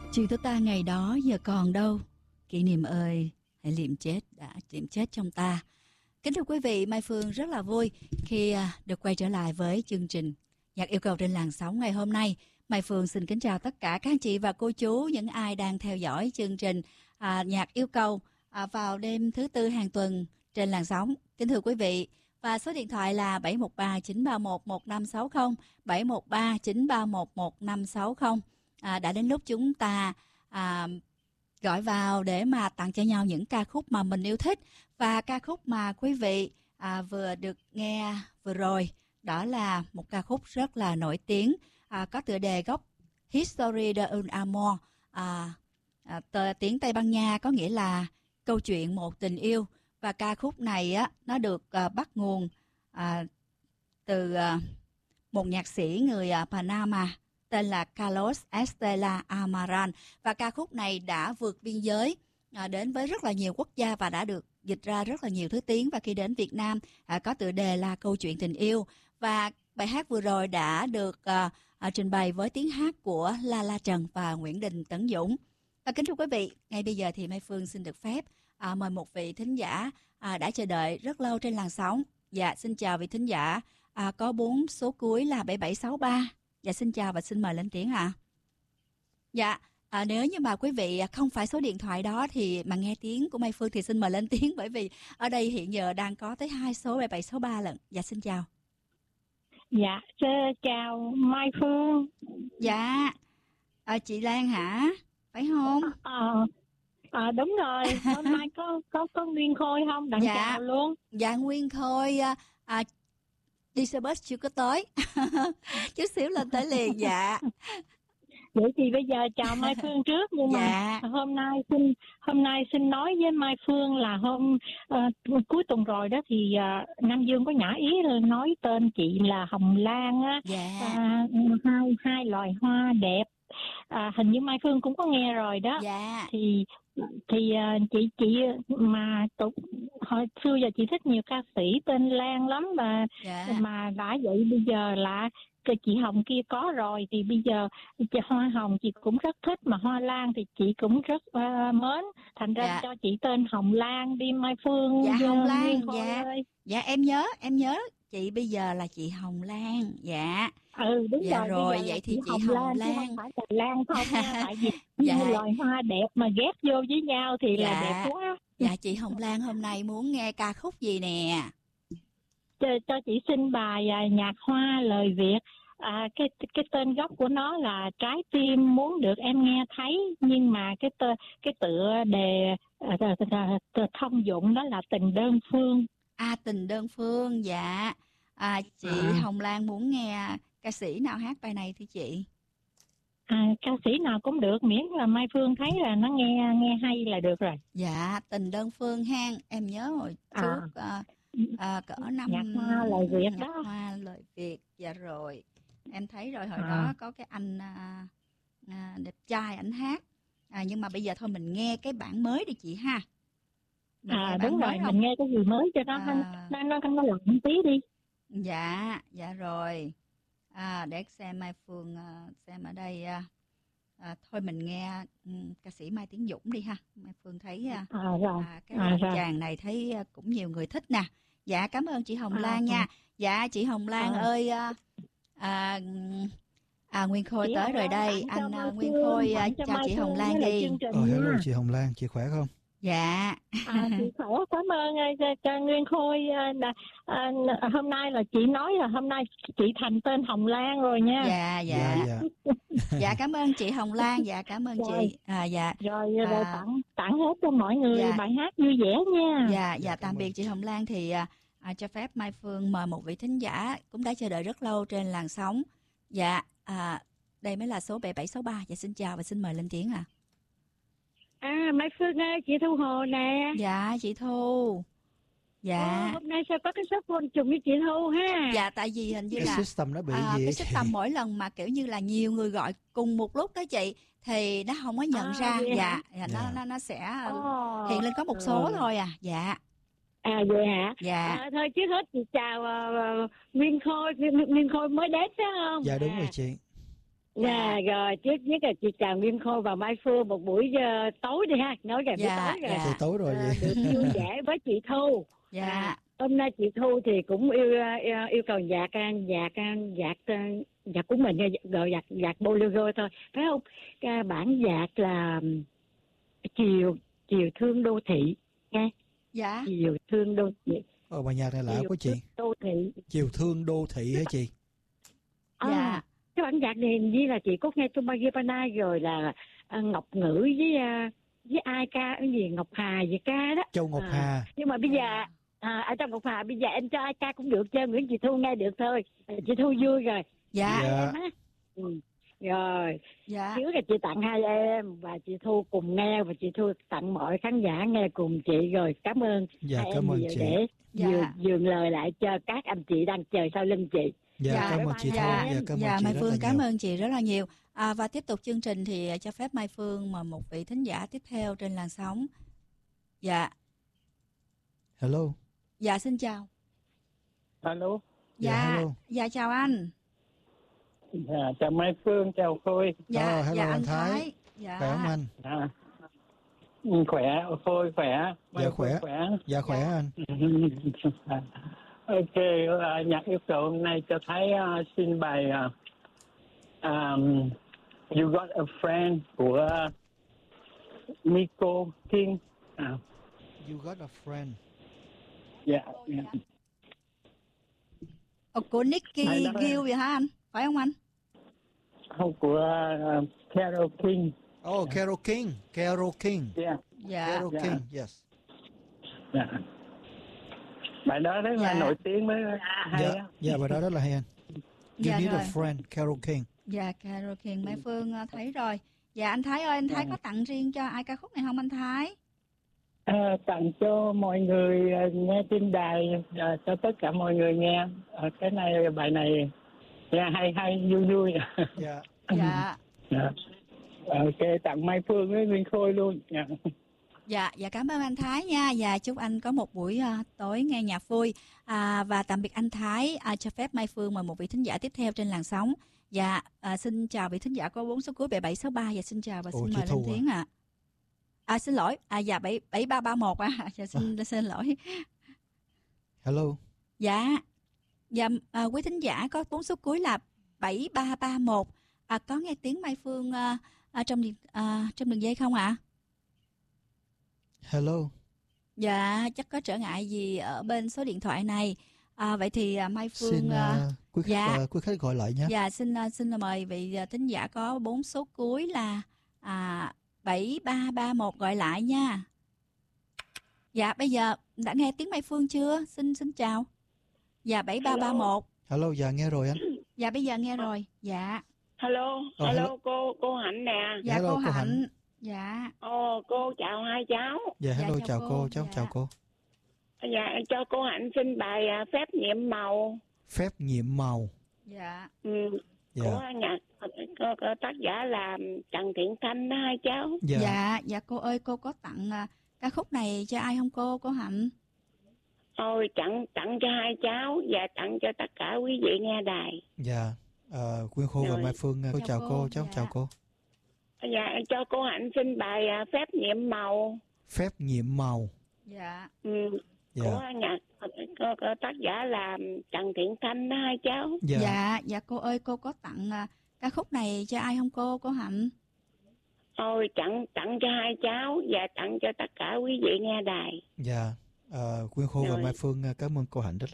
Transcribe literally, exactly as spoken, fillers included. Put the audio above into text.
Chuyện của ta ngày đó giờ còn đâu, kỷ niệm ơi, hãy liệm chết đã liệm chết trong ta. Kính thưa quý vị, Mai Phương rất là vui khi được quay trở lại với chương trình Nhạc Yêu Cầu trên làn sóng ngày hôm nay. Mai Phương xin kính chào tất cả các anh chị và cô chú, những ai đang theo dõi chương trình à, Nhạc Yêu Cầu à, vào đêm thứ tư hàng tuần trên làn sóng. Kính thưa quý vị, và số điện thoại là bảy một ba chín ba một một năm sáu không, bảy một ba chín ba một một năm sáu không. À, đã đến lúc chúng ta à, gọi vào để mà tặng cho nhau những ca khúc mà mình yêu thích. Và ca khúc mà quý vị à, vừa được nghe vừa rồi, đó là một ca khúc rất là nổi tiếng, à, có tựa đề gốc History de un amor, à, à, tờ tiếng Tây Ban Nha có nghĩa là câu chuyện một tình yêu. Và ca khúc này á, nó được à, bắt nguồn à, từ à, một nhạc sĩ người à, Panama tên là Carlos Estela Amaral. Và ca khúc này đã vượt biên giới à, đến với rất là nhiều quốc gia và đã được dịch ra rất là nhiều thứ tiếng. Và khi đến Việt Nam à, có tựa đề là Câu chuyện tình yêu. Và bài hát vừa rồi đã được à, à, trình bày với tiếng hát của La La Trần và Nguyễn Đình Tấn Dũng. Và kính thưa quý vị, ngay bây giờ thì Mai Phương xin được phép à, mời một vị thính giả à, đã chờ đợi rất lâu trên làn sóng. Dạ, xin chào vị thính giả à, có bốn số cuối là bảy bảy sáu ba. Dạ, xin chào và xin mời lên tiếng ạ. À. Dạ, à, nếu như mà quý vị không phải số điện thoại đó thì mà nghe tiếng của Mai Phương thì xin mời lên tiếng, bởi vì ở đây hiện giờ đang có tới hai số bảy bảy sáu ba lận. Dạ, xin chào. Dạ, chào Mai Phương. Dạ, à, chị Lan hả? Phải không? Ờ, à, à, đúng rồi. Hôm nay có có có Nguyên Khôi không? Đặng dạ, chào luôn. Dạ, Nguyên Khôi à, đi xe bus chưa có tới. Chút xíu lên tới liền. Dạ. Vậy thì bây giờ chào Mai Phương trước, nhưng dạ. mà hôm nay xin hôm nay xin nói với Mai Phương là hôm uh, cuối tuần rồi đó thì uh, Nam Dương có nhã ý nói tên chị là Hồng Lan á. dạ. uh, hai hai loài hoa đẹp. À, hình như Mai Phương cũng có nghe rồi đó. Dạ. Thì thì uh, chị chị mà tục hồi xưa giờ chị thích nhiều ca sĩ tên Lan lắm, mà dạ. mà đã vậy bây giờ là chị Hồng kia có rồi thì bây giờ chị Hoa Hồng chị cũng rất thích, mà Hoa Lan thì chị cũng rất uh, mến, thành ra dạ. cho chị tên Hồng Lan đi Mai Phương. Dạ, Hồng Lan. Dạ ơi. Dạ, em nhớ em nhớ chị bây giờ là chị Hồng Lan. Dạ. Ừ, đúng dạ rồi. rồi vậy thì chị Hồng, Hồng Lan, Lan. Chứ không phải là Lan không nha. Tại vì dạ. như loài hoa đẹp mà ghép vô với nhau thì dạ. là đẹp quá. Dạ, chị Hồng Lan hôm nay muốn nghe ca khúc gì nè? Cho, cho chị xin bài à, Nhạc Hoa lời Việt. À, cái cái tên gốc của nó là Trái tim muốn được em nghe thấy, nhưng mà cái tơ, cái tựa đề à, à, à, thông dụng đó là Tình đơn phương. À, Tình đơn phương. Dạ. À, chị à. Hồng Lan muốn nghe ca sĩ nào hát bài này thưa chị? À, ca sĩ nào cũng được, miễn là Mai Phương thấy là nó nghe nghe hay là được rồi. Dạ, Tình đơn phương hang. Em nhớ hồi trước à. À, à, cỡ năm Nhạc Hoa lời Việt Nhạc đó. Hoa lời Việt. Dạ rồi. Em thấy rồi hồi à. đó có cái anh à, à, đẹp trai ảnh hát. À, nhưng mà bây giờ thôi mình nghe cái bản mới đi chị ha. Mình à đúng rồi, mình nghe cái gì mới cho nó à. nó nó nó lặng một tí đi. Dạ, dạ rồi. À, để xem Mai Phương uh, xem ở đây. Uh, uh, thôi mình nghe um, ca sĩ Mai Tiến Dũng đi ha. Mai Phương thấy uh, à, rồi. À, cái à, chàng này thấy uh, cũng nhiều người thích nè. Dạ, cảm ơn chị Hồng à, Lan nha. Dạ, chị Hồng Lan à. ơi. Uh, à, à, Nguyên Khôi chị tới rồi đây. Anh uh, Nguyên Khôi uh, chào chị Hồng Lan đi. Ờ, hello chị Hồng Lan, chị khỏe không? Dạ. À, chị khỏe, cảm ơn cho Nguyên Khôi. À, à, hôm nay là chị nói là hôm nay chị thành tên Hồng Lan rồi nha. Dạ dạ. Dạ, dạ. Dạ cảm ơn chị Hồng Lan. Dạ cảm ơn rồi. Chị. À, dạ. Rồi, rồi à, tặng tặng hết cho mọi người dạ. bài hát vui vẻ nha. Dạ dạ tạm biệt chị Hồng Lan. Thì à, cho phép Mai Phương mời một vị thính giả cũng đã chờ đợi rất lâu trên làn sóng. Dạ à, đây mới là số bảy bảy sáu ba. Dạ xin chào và xin mời lên tiếng ạ. À. À, Mai Phương ơi, chị Thu Hồ nè. Dạ, chị Thu. Dạ. Ồ, hôm nay sao có cái số phone trùng với chị Thu ha? Dạ, tại vì hình như cái là cái system nó bị à, gì cái system mỗi lần mà kiểu như là nhiều người gọi cùng một lúc đó chị, thì nó không có nhận à, ra. Dạ, dạ, nó nó nó sẽ oh. hiện lên có một số thôi à. Dạ. À vậy hả? Dạ. À, thôi trước hết chị chào uh, Nguyên Khôi, Nguyên Khôi mới đến phải không? Dạ đúng à. rồi chị. Dạ, rồi trước nhất là chị chào Nguyên Khôi và Mai Phương một buổi uh, tối đi ha, nói về buổi Dạ, tối rồi. dạ. Trời tối rồi À, vậy. được vui vẻ với chị Thu. Dạ. À, hôm nay chị Thu thì cũng yêu yêu, yêu cầu nhạc nhạc nhạc nhạc của mình gọi nhạc nhạc bolero thôi, phải không? Cái bản nhạc là chiều chiều thương đô thị nghe. Dạ. Chiều thương đô thị. Ồ, bài nhạc này lạ Chiều quá chị. Đô thị. Chiều thương đô thị hả chị? À, Dạ. cái bản nhạc này hình như là chị có nghe trong Bagipana rồi là à, Ngọc Ngữ với à, với ai ca cái gì Ngọc Hà gì ca đó. Châu Ngọc À, Hà. nhưng mà bây giờ à, ở trong Ngọc Hà bây giờ em cho ai ca cũng được chứ, Nguyễn chị Thu nghe được thôi. Chị Thu vui rồi. Dạ. Dạ. Em á. Ừ. Rồi Dạ. trước là chị tặng hai em và chị Thu cùng nghe, và chị Thu tặng mọi khán giả nghe cùng chị, rồi cảm ơn Dạ, hai cảm em ơn nhiều chị. để Dạ. dường, dường lời lại cho các anh chị đang chờ sau lưng chị. Dạ, Dạ. cảm ơn chị Thu. Dạ. Dạ, cảm ơn Dạ, chị Mai rất Phương là cảm nhiều. ơn chị rất là nhiều. À, và tiếp tục chương trình thì cho phép Mai Phương mà một vị thính giả tiếp theo trên làn sóng. Dạ. Hello. Dạ, xin chào. Alo, Dạ, Dạ. hello. Dạ, chào anh. dạ, chào Mai Phương, chào Khôi. Dạ, Ờ, hello, dạ anh anh Thái. Thái. Dạ. Khỏe không anh? À, khỏe, Khôi khỏe, Mai Dạ, Phương khỏe. khỏe. Dạ, khỏe Dạ. anh. Ok, uh, nhạc yêu cầu hôm nay cho Thái uh, xin bài uh, um, You Got a Friend của uh, Nico King. À, You got a friend. dạ, dạ. Ồ, của Nicky Bài đó- Gill vậy hả anh? Phải không anh? Không, của uh, Carole King. Oh, Carole King. Carole King. Yeah, Dạ. Carole Dạ. King, yes. dạ. Bài đó rất là Dạ. nổi tiếng với hay Dạ, á. dạ, bài đó rất là hay anh. You Dạ need rồi. a friend, Carole King. Dạ, Carole King, Mai Phương ờ, thấy rồi. Dạ, anh Thái ơi, anh Thái Dạ. có tặng riêng cho ai ca khúc này không anh Thái? À, tặng cho mọi người à, nghe trên đài, à, cho tất cả mọi người nghe. À, cái này bài này nghe hay hay vui vui. Dạ. Dạ. Dạ. Ok, tặng Mai Phương với Nguyên Khôi luôn. Dạ. Dạ, dạ cảm ơn anh Thái nha. Và chúc anh có một buổi ờ, tối nghe nhạc vui. À, và tạm biệt anh Thái. À, cho phép Mai Phương mời một vị thính giả tiếp theo trên làn sóng. Dạ, à, xin chào vị thính giả có bốn số cuối bảy bảy sáu ba. Dạ, xin chào và Ủa, xin chị mời Thu Linh à? Thiến ạ. À, xin lỗi. À, dạ, bảy bảy ba ba một à. Dạ, xin, xin lỗi. Hello. Dạ, dạ à, quý thính giả có bốn số cuối là bảy ba ba một. À, có nghe tiếng Mai Phương à, à, trong điện à, trong đường dây không ạ? Hello. Dạ, chắc có trở ngại gì ở bên số điện thoại này. À, vậy thì à, Mai Phương Xin à, uh, quý khách dạ. uh, quý khách gọi lại nhé. dạ xin à, xin mời vị à, thính giả có bốn số cuối là à, bảy ba ba một gọi lại nha. Dạ, bây giờ đã nghe tiếng Mai Phương chưa? Xin xin chào. Dạ, bảy ba ba một. Hello, dạ nghe rồi anh. Dạ, bây giờ nghe rồi. Dạ. Hello, Ờ, hello, hello. cô cô Hạnh nè. Dạ, Hello, cô cô Hạnh. Hạnh. Dạ. Ồ, cô chào hai cháu. Dạ, Dạ, hello, chào chào cô. cô, cháu Dạ. chào cô. Dạ, cho cô Hạnh xin bài à, phép nhiệm màu. Phép nhiệm màu. Dạ. Ừ, Dạ. của nhạc có, có tác giả là Trần Thiện Thanh đó hai cháu. Dạ. Dạ, dạ cô ơi, cô có tặng à, ca khúc này cho ai không cô, cô Hạnh? Ôi, tặng tặng cho hai cháu và tặng cho tất cả quý vị nghe đài. Dạ. Ờ, Quyên Khô và Rồi. Mai Phương, uh, cô Chào chào cô, cô, cháu dạ. chào cô. Dạ, cho cô Hạnh xin bài à, phép nhiệm màu. Phép nhiệm màu. Dạ. Ừ, Dạ. của nhạc có, có tác giả là Trần Thiện Thanh đó hai cháu. Dạ. Dạ, dạ cô ơi, cô có tặng à, ca khúc này cho ai không cô, cô Hạnh? Ôi, tặng tặng cho hai cháu và tặng cho tất cả quý vị nghe đài. Dạ. Ờ, Quyên Khô và Rồi. Mai Phương uh, cảm ơn cô Hạnh rất